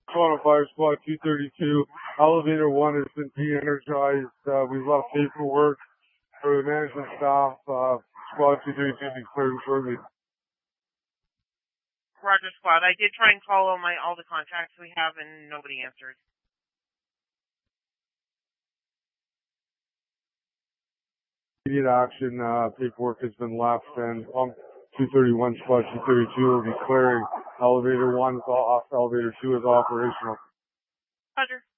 Toronto Fire Squad 232. Elevator 1 has been de-energized. We've left paperwork for the management staff. Squad 232 will be cleared shortly. Roger, Squad. I did try and call all the contacts we have, and nobody answered. Immediate action. Paperwork has been left, and 231 Squad 232 will be clearing. Elevator 1 is off. Elevator 2 is operational. Roger.